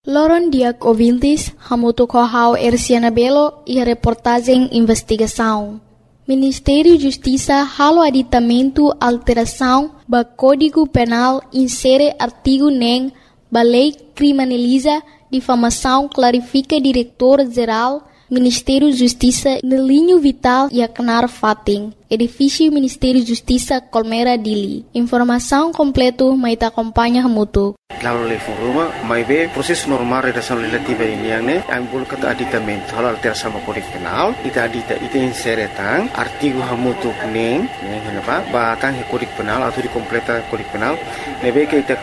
Loron Diak ouvintes, hamuto kohau Erciana Belo e a reportagem investigação. Ministério da Justiça halo aditamento alteração ba Código Penal insere artigo nem ba lei criminaliza difamação clarifica diretor-geral Ministério da Justiça no linho vital e acnar fating. Edifício Ministério da Justiça Colmeira Dili. Informação completo mais acompanha hamuto. Lalu lei foruma, mai be proses normal redação legislativa ini yang ne, ambul kata aditamento, hal alteração sama Kode Penal, ita insere tang artigo hamutu neng, kenapa? Batang Kode Penal atau di completa Kode Penal, nebe ke ita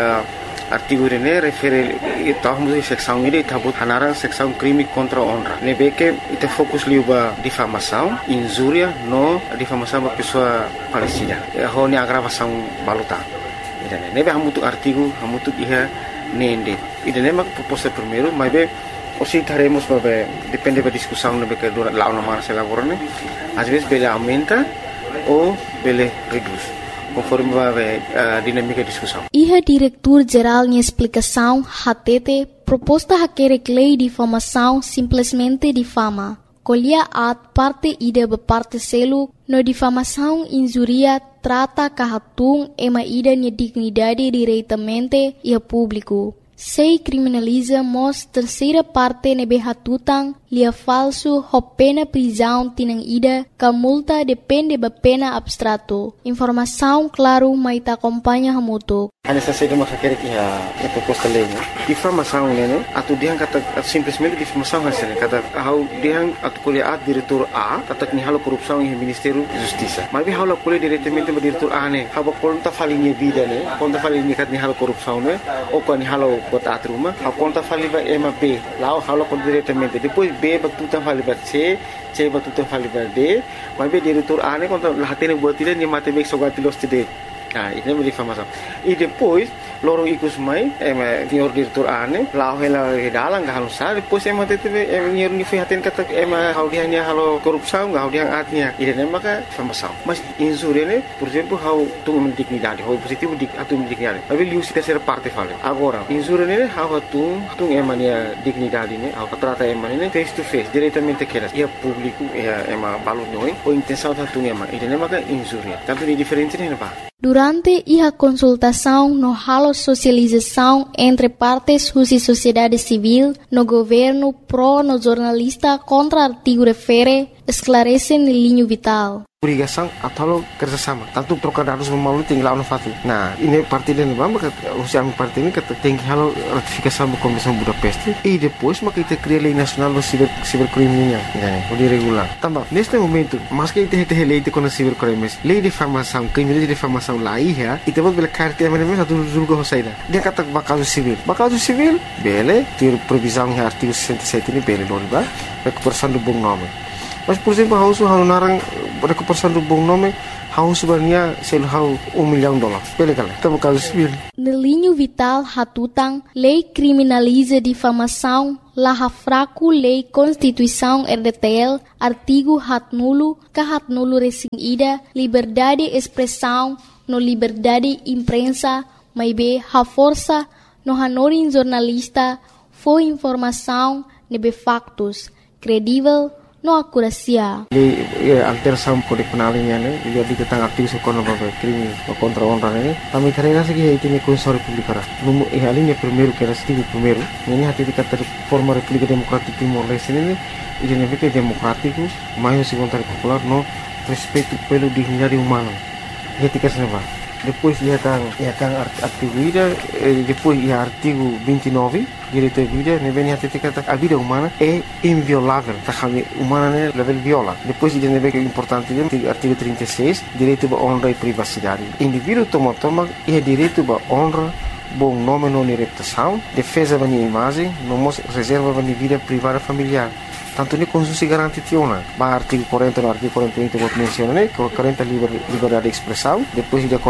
artigo ini refere ita hamutu seksão ini ita but hanarang seksão crime contra honra. Nebe ke ita fokus liuba difamação, injuria no difamação ba pessoa falecida. Honi agravação baluta. Nebe hamutu artigo hamutu iha nende. Idane mak proposta primeiro, mas be osi taremos babe depende da discussão nebe que dura lá uma se elaborane. Às vezes bele aumenta ou bele reduz, conforme babe dinâmica da discussão. Iha diretor-geral de explicação HTT proposta haquere lei de difamação simplesmente difama. Colhia at parte ida ba parte selu no difamação injuria trata kahatung ema ida nia dignidade diretamente e a público. Sei criminaliza mos terceira parte nebe hatutang lia falso ho pena prisão tinang ida ka multa depende ba pena abstrato. Informação claro mai ta acompanha hamuto. Hanya saja de masa kira a proposta lei, difamação né, atu diang kata simplesmente difamação hasilnya kata hau diang atu kuliah diretor A kata ni halo korupsi em Ministério da Justiça. Mas hau la kuliah diretamente ba diretor A né, hau conta falinha vida né, conta falinha kat ni halo korupsi né, ou kan ni halo bot atruma, hau conta faliba ema B, lá hau conta diretamente. Depois B ba tutan faliba C ba tutan faliba D, mas diretor A né conta lahatene buat dia ni mate bek sogat los tide. Nah, ini menjadi difamação. E depois, loro ikus mai, senhor diretor ane, lau hela dalang gak halusa, depois tete senhor ni fihatin kata hau dia ni halo korupsão, hau dia atnya. Ini maka difamação. Mas injúria ne, por exemplo, hau tung dignidade, hau positivo atu dignidade. Mas liu si terceira parte fale. Agora, injúria ne hau tung nia dignidade ne, hau trata ne face to face, diretamente que ia público, ia balu noi, ou intenção tung Ini maka injúria. Tanto ni diferente ne pa. Durante a consultação no halo socialização entre partes e sociedade civil, no governo pro no jornalista contra artigo refere, esclarece no linho vital. Obrigação atau kerjasama. Tanto trocar dados melalui tinggal no fatu. Nah, ini parti dan bamba usia parti ini kata tinggi halo ratifikasi sama Komisi Budapest. E depois maka kita cria lei nasional do cibercriminal, né? O de regular. Tambah, neste momento, mas que kita lei de com cibercrimes, lei de difamação, crime de difamação lá ia, e depois bela carta mesmo satu julga hosaida. Dia kata bakal civil. Bakal civil, bele, ter previsão em artigo 67 ini bele doriba, recuperação do bom nome. Mas, por exemplo, hau narang recuperação do bom nome, hau sebenarnya sel hau $1 milhão. Pele kala, tamo caso civil. No linho vital hatutang, lei criminaliza difamação, laha fraco lei Constituição RDTL, artigo hatnulo, kahatnulo resing ida, liberdade expressão, no liberdade imprensa, maibe ha força, no hanorin jornalista, foi informação, nebe factos, credível, no akurasia. Alteração Kode Penal ini ne, dia tentang artigo sekono babe crime contra honra ne. Kami karena segi itu ni Konstitusi Republik Arab. Numu alinya primeiro que era artigo primeiro. Ini hati dikata forma República Democrática Timor Leste ne, ini ne democrático, mais se vontade popular no respeito pelo dignidade humana. Ketika senapa. Depois ia tang artigo ida, depois ia artigo 29, direito à vida, ne vem hati dikata a vida humana é inviolável, tá kami humana ne level viola. Depois ida ne vem importante artigo 36, direito à honra e privacidade. Indivíduo toma ia direito à honra, bom nome não reputação, defesa da imagem, não reserva da vida privada familiar. Tanto ni Konstitusi garanti tiona. Ba artigo 40 no artigo 41 que vou mencionar, né? 40 liberdade de expressão, depois de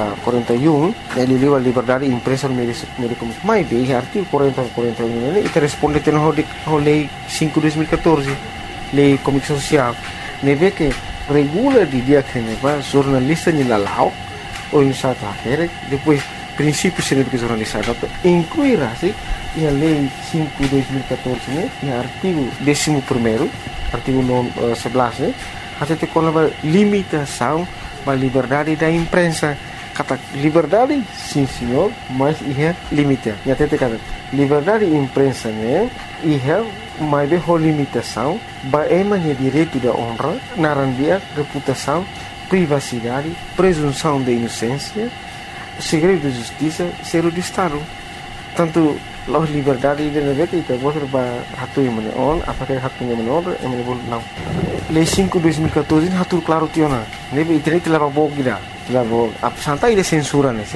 41 ele liga liberdade de imprensa no meio de comunicação. Mas bem, artigo 40 e 41 né? E responde tem no lei 5/2014, lei comunicação social. Ne vê que regula de dia que ne va jornalista ni lalau ou em sata, depois princípios de jornalista inclui a lei 5/2014 né, e artigo 11º, artigo 11, até tem uma limitação da liberdade da imprensa. Kata liberdade, sim senhor, mas é limita. E até tem liberdade da imprensa né, mas é limitação, é direito da honra, narandia, reputação, privacidade, presunção de inocência, segredo de justiça, segredo de Estado. Tanto a liberdade de navegar que kita boleh hatu yang menon, apakah hatu yang menon, yang boleh não. Lei 5/2014 hatu claro tiona. Nebe internet la babo gida, la babo. Santa ide censura ne,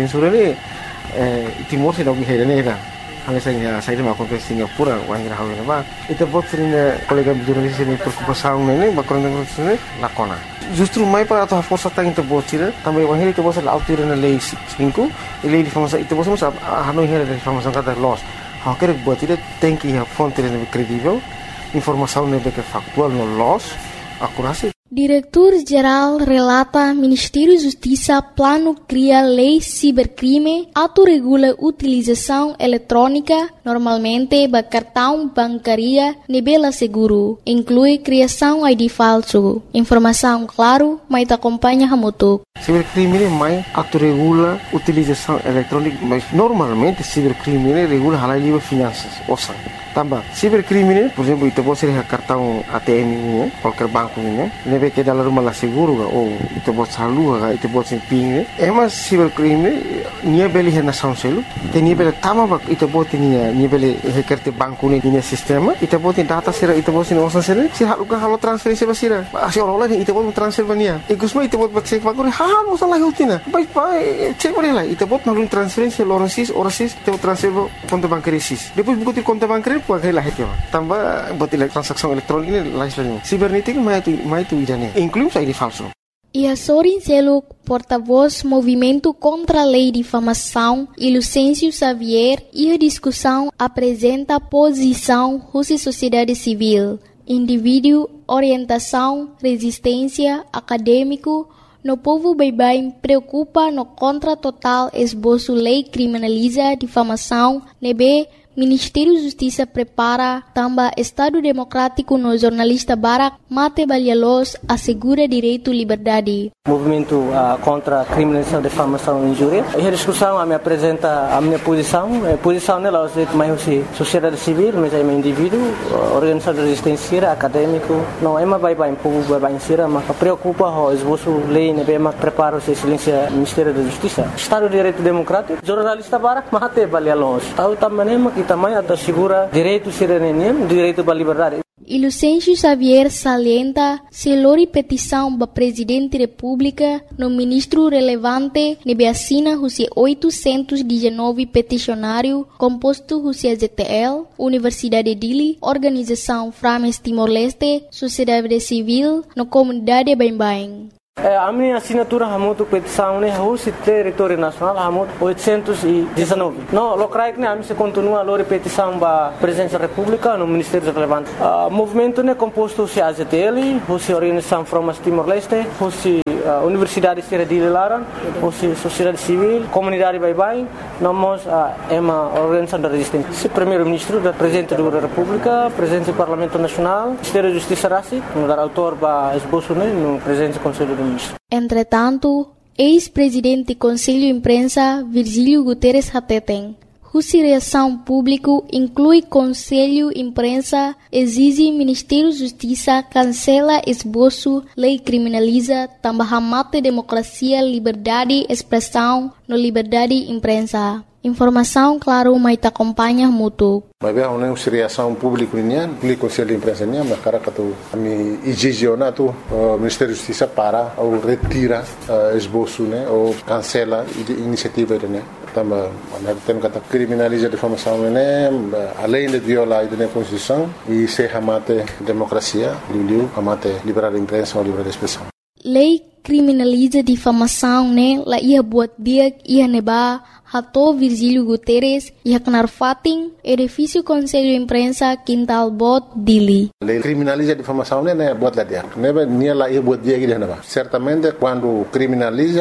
Timor se dog hera ne da. Hanya saya mau kontes Singapura, wangira hawe na ba. Itu bot sering kolega jurnalis ini preocupação ne, bakron ne lakona. Justru mai para a força tá into botira, também o henrique você lá altura na lei 5, e lei de informação, itu você sabe, não é de informação cada loss. A querer botira tem que a fonte é credível, informação é factual no loss, acurácia. Diretor-Geral relata Ministério da Justiça plano cria lei cibercrime, autorregula utilização eletrônica, normalmente ba cartão bancária nebela seguro, inclui criação ID falso. Informação claro, mas te acompanha hamutuk. Cibercrime mais autorregula utilização eletrônica, mas normalmente cibercrime regula halal livre finanças, ouça. Tambah, cibercrime, por exemplo, itu pode ser cartão ATM ini, qualquer banco ini, nebe que dalam rumah seguro ou itu pode saldo, itu pode ser PIN. Mas cibercrime, nia beli hena sanselu, te nia beli tama itu pode nia beli hekerte banco ini nia sistema, itu pode data sira, itu pode nia osan sira, si haluka halu transferensi basira, asi orang lain itu pode transfer bania, igusma itu pode cek bagore, hal masalah hutina, baik cek boleh lah, itu pode nalun transferensi orasis, itu transfer konto bankerisis, depois buku konto bankeri puai lah itu, tambah buat transaksi elektronik ini lain. Sibernetik mai tu idane, inclui ID falso. E a Sorin Seluk, porta-voz Movimento contra a Lei de Difamação, e Lucêncio Xavier, e a discussão apresenta a posição da sociedade civil, indivíduo, orientação, resistência, acadêmico, no povo bem preocupa no contra total esboço lei criminaliza difamação, nebe Ministério da Justiça prepara também Estado Democrático no jornalista Barak Mate Balhalos assegura direito à liberdade. Movimento contra a criminalização, difamação e injúria. A discussão me apresenta a minha posição. A posição nela é mais sociedade civil, mas é indivíduo, organização de resistência, acadêmico. Não é mais bem povo bem sira, mas preocupa o esboço lei, né, mas prepara o silêncio Ministério da Justiça. Estado de Direito Democrático, jornalista Barak Mate Balhalos. Tahu também que também assegura direito cidadania, direito à liberdade. E Lucêncio Xavier salienta se lori petição para Presidente da República no ministro relevante nebe assina os 819 peticionário composto os ZTL, Universidade de Dili, Organização Frames Timor-Leste, Sociedade Civil, no Comunidade Bem-Bem. A minha assinatura hamutu petição né o território nacional hamut 819. No locais né a minha continua a petição para presidência da República no Ministério relevante. Movimento né composto se AZTL, se Organização Frames Timor-Leste, se Universidade de Laran, se Sociedade Civil, Comunidade Bem-Bem, nós é uma organização da resistência. Se Primeiro-Ministro, da Presidente da República, Presidente do Parlamento Nacional, Ministério da Justiça Rassi, no dar autor para esboço né no Presidente do Conselho do Ministro. Entretanto, ex-presidente do Conselho de Imprensa, Virgílio Guterres Hateten, cuja reação pública inclui Conselho de Imprensa, exige Ministério da Justiça cancela esboço, lei criminaliza, também mate democracia, liberdade, expressão, no liberdade de imprensa. Informação, claro, mas te acompanha mútuo. Mas bem, uma reação pública nian, o Conselho de Imprensa nian, mas cara que tu me exigionar tu Ministério da Justiça para ou retira esboço, né, ou cancela iniciativa, né. Também temos que criminalizar a difamação, né, além de violar a Constituição e se amate democracia, amate liberdade de imprensa ou liberdade de expressão. Lei criminaliza difamação, né? La ia buat dia ia neba hato Virgílio Guterres ia kenar fating edifício Conselho de Imprensa Quintal Bot Dili. Lei criminaliza difamação, né? Buat lá dia. Neba nia la ia buat dia que neba. Certamente quando criminaliza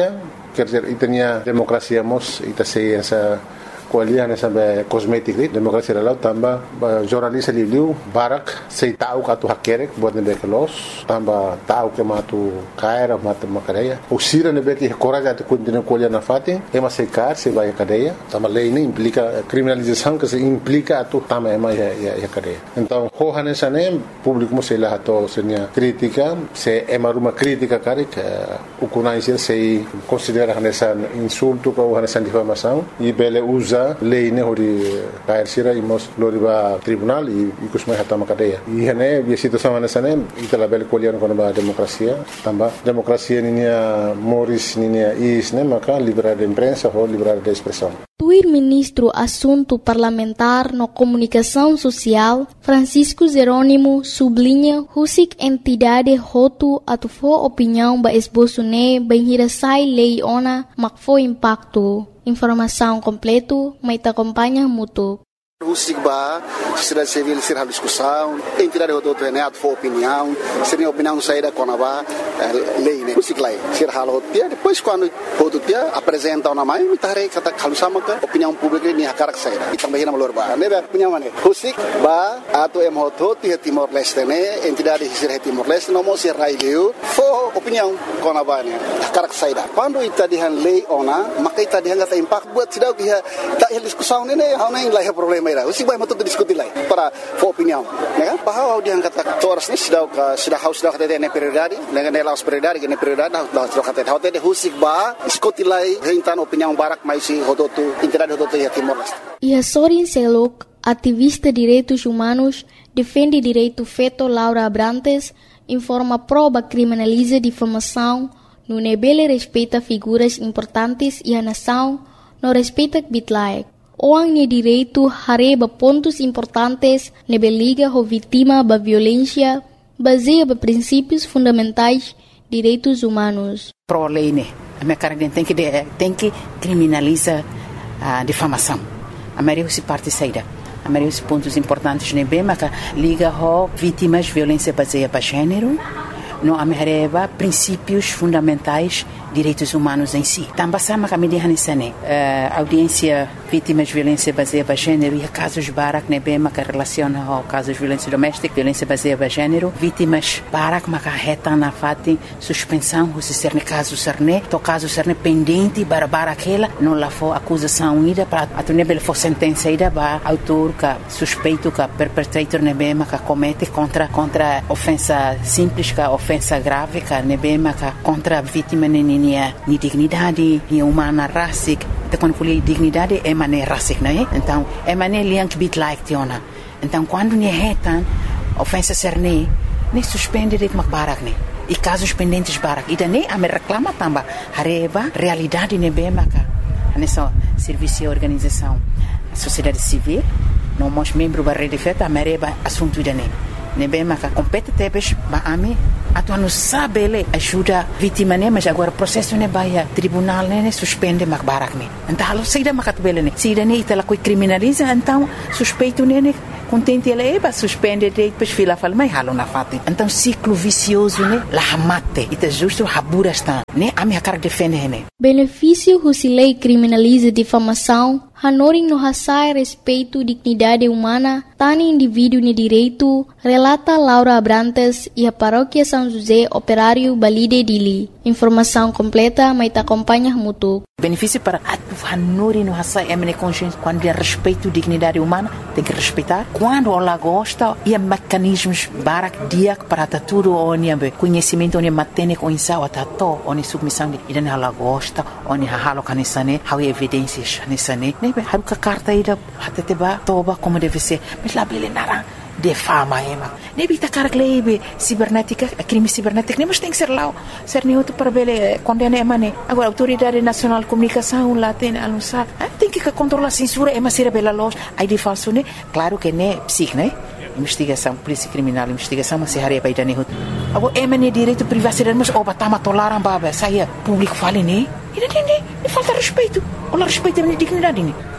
quer dizer, itanya demokrasia mos ita sei essa kualiah nessa kosmetik demokrasia dalau tambah jornalista liu barak sei tahu katu hakerek buat nebe kelos tambah tahu ke matu kaira matu makadeia usira nebe que coragem de continuar kualiah na fatin ema sei kar sei vai cadeia tambah lei ini implica criminalização que se implica atu tambah ema ya cadeia então hoha nessa nem público mo sei lá ato senia crítica se ema uma crítica karik ukunai sei considera nessa insulto ou nessa difamação e bele usa lei ne hori kair sira imos loriba tribunal e kusmai hatama cadeia e hene a situação nessa nem itala bele kolian kono ba demokrasia tambah demokrasia ninia moris ninia is ne maka liberdade de imprensa ou liberdade de expressão. O ministro Assunto Parlamentar no Comunicação Social, Francisco Jerônimo, sublinha que entidade roto atufo opinião ba esboço ne bem hirasai lei ona makfo impacto. Informação completo, mas acompanha mútuo. Husik ba, sociedade civil ser discussão, entidade roto né for opinião, ser opinião saída com a lei né, husik lá, ser halo dia, depois quando roto dia apresenta uma mãe, mitare kata kalau sama ke opinião pública ni hakarak saída, e também na melhor ba, né opinião mana, husik ba, atau roto dia Timor Leste né, entidade ser Timor Leste, não mostra raio, for opinião com a ba né, hakarak saída. Quando ita dihan lei ona, maka ita dihan kata impact buat sidau dia tak discussão né, hau nem lah problema. Usi vai matuk diskuti lai para for opinião, né? Bahwa dia kata toras ni sudah kata ne prioridade, dengan nelas prioridade, ne prioridade sudah kata hotel de husik ba diskuti lai hentan opinião barak mais si hodotu entidade hodotu ya Timor Leste. E Sorin Selok, ativista de direitos humanos, defende direito feto Laura Abrantes, informa prova criminaliza difamação, no nebele respeita figuras importantes e a nação, no respeita bitlaek. Orang ni direito hareba pontos importantes nebe liga ho vítima ba violência baseia ba princípios fundamentais direitos humanos. Pro lei né, a minha cara tem que criminalizar a difamação. A maioria se parte saída. A maioria dos pontos importantes nebe mas liga ho vítimas violência baseia ba gênero. No amereba princípios fundamentais direitos humanos em si. Também sama kami dihanisane audiência vítimas de violência baseada em gênero e casos barak nebema que relaciona ao casos de violência doméstica, violência baseada em gênero, vítimas barak maka reta na fati suspensão se ser ne caso serne, to caso serne pendente bara aquela não lá for acusação ida para a nebel for sentença ida ba autor ka suspeito ka perpetrator nebema ka comete contra ofensa simples ka ofensa grave ka nebema ka contra vítima ni dignidade, ni humana racic. Então quando falei dignidade é mané racic, não é? Então é mané liang bit like tiona. Então quando ni retan ofensa serne, nem suspende de barak ne. E casos pendentes barak. E daí a me reclama também hareba realidade nebema ka. Nessa serviço e organização sociedade civil, não mos membro da rede feta a mereba assunto daí. Nebema ka compete tebes ba ame atu não sabe ele ajuda vítima né mas agora processo né vai tribunal né suspende mak barak né então halo saída makat bele né saída né itala coi criminaliza então suspeito né contente ele é suspende depois fila fala mas halo na fate então ciclo vicioso né la mate ita justo habura está né a minha cara defende né benefício se lei criminaliza difamação Hanoring no hasai respeito dignidade humana, tani indivíduo ni direito, relata Laura Abrantes e a paróquia São José Operário Balide Dili. Informação completa, mas te acompanha mútuo. Benefício para Hanoring no hasai emene consciência quando é respeito dignidade humana, tem que respeitar. Quando ela gosta, e mecanismos barak diak para tudo onde conhecimento onde matene com insau atato onde submissão de ida ela gosta, onde halo kanisane, há evidências nisane. Haru ka carta ida hateteba toba como deve ser mas lá bele nara de fama ema nebi ta cara glebe cibernética crime cibernético mas tem que ser lá ser neutro para bele condena ema né agora autoridade nacional de comunicação lá tem anunciar tem que controlar a censura ema ser bela loja aí de falso né claro que né psic né investigação polícia criminal investigação mas se haria para idane agora ema né direito privacidade mas oba tama tolaram baba saia público fale né e falta respeito. Olha respeito a minha dignidade.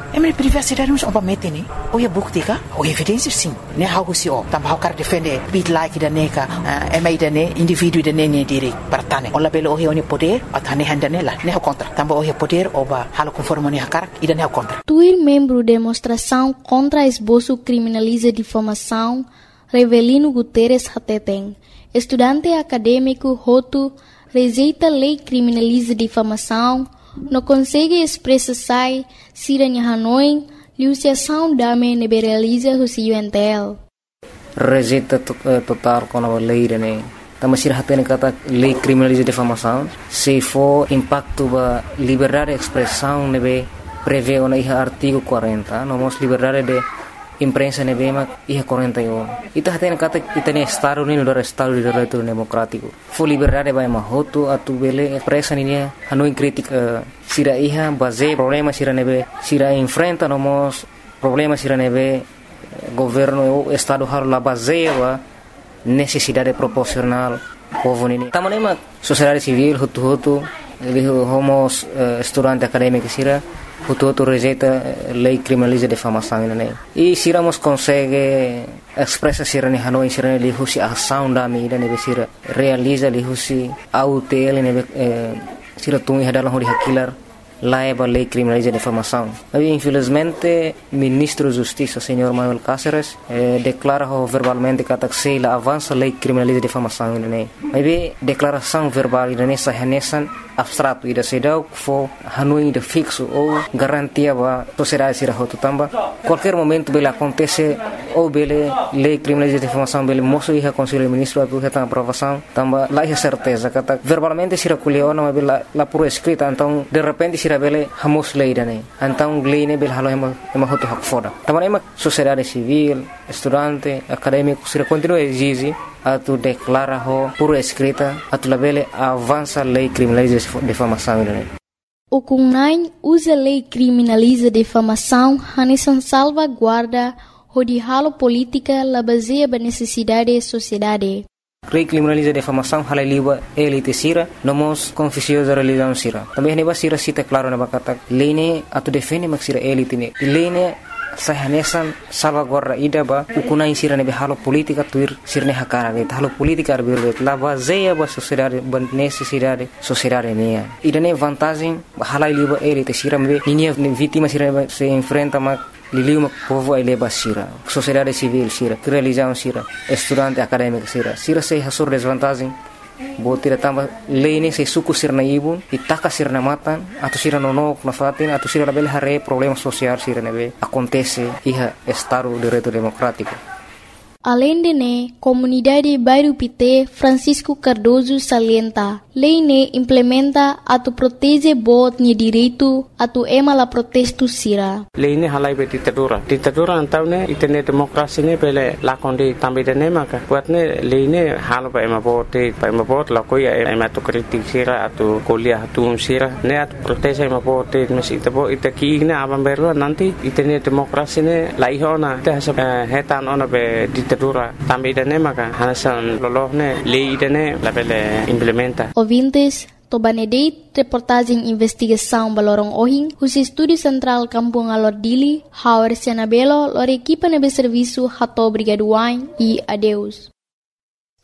minha privacidade não obamete ni. Ou é bukti ka? Ou evidência sim. Ne how se o. Tambah kar defender bit like da neka. Emai da ne indivíduo da ne diri partane. Ola belo o ne poder atane handane la. Ne contra. Tambah o poder oba halo conforme ne hakar ida ne contra. Tuir membro demonstração contra esboço criminaliza difamação Revelino Guterres Hateteng. Estudante acadêmico Hotu rejeita lei criminaliza difamação, não consegue expressar se Hanoi liuciação dame neberaliza o UNTL. Rejeita total com a lei né. Também se hatene kata lei criminaliza difamação, se for impacto ba liberdade de expressão nebe prevê na artigo 40, nomos liberdade de imprensa nebema iha 41. Ita hatene kata itane Estado ni no Estado de Direito Democrático. Fo liberdade ba mahoto atu bele expressa ni Hanoi crítica sira iha base problema sira nebe sira enfrenta nomos problema sira nebe governo o Estado har la base ba necessidade proporcional povo ni. Tamanema sociedade civil hutu homos estudante acadêmico sira hutu rejeita lei criminaliza difamação né. E siramos consegue expressa sira ni Hanoi sira ni husi ação da mídia ne sira realiza li husi autel ne sira tungi hadalang hori hakilar laiba lei criminaliza difamação. Mas infelizmente ministro da Justiça senhor Manuel Cáceres declara verbalmente que la avança lei criminaliza difamação né. Mas declaração verbal ne sahanesan abstrato ida sedau fo Hanoi de fixo ou garantia ba sociedade sira hotu tamba qualquer momento bele acontece ou bele lei criminaliza difamação bele moço iha conselho ministro atu heta aprovação tamba lá é certeza que verbalmente sira kuliona mas bele la por escrita então de repente sira bele hamos lei dane então lei ne bele halo ema hotu hak foda tamba ema sociedade civil estudante acadêmico sira continua exige atu declara ho por escrita atu labele avança lei criminaliza difamação né. O CUNAI usa lei criminaliza difamação hanesan salvaguarda hodihalo política la baseia ba necessidade da sociedade. Lei criminaliza difamação hala liba elite sira nomos confusiosa religião sira. Também neba sira cita claro na bakata lei ne atu defende mak sira elite ne. Lei ne sahanesan salvaguarda ida ba ukunai sira nebe halo politika tuir sirne hakara ge halo politika arbirbe la baseia ba sociedade ban necessidade sociedade mea ida ne vantagem hala liba elite sira me ninia vítima sira se enfrenta ma liliu povo ele basira sociedade civil sira religião sira estudante acadêmico sira se hasur desvantagem botira tamba lei se suku sirna ibun itaka sirna matan atau sira nonok na fatin atau sira bel hare problema social sira nebe acontece iha Estado de Direito Democrático. Além de ne, comunidade bairro Pité Francisco Cardoso salienta, lei ne implementa atu protege bot ni direito atu ema la protesto sira. Lei ne halai be ditadura antau ne itene demokrasi ne pele lakonde tambe de ne maka buat ne lei ne halo ba ema bot la koya ema tu kritik sira atu kuliah tu sira ne atu protege ema bot mes itabo itaki ne abam berwa nanti itene demokrasi ne laihona te hetan ona be ditadura tambe de ne maka hanasan lolohne lei de ne la pele implementa. Ouvintes, Tobanedeit, reportagem investigação Balorong Ohing, o Estúdio Central Kampung Alordili, Hauer Senabelo, lor equipa nebe serviço Hato Brigaduain e adeus.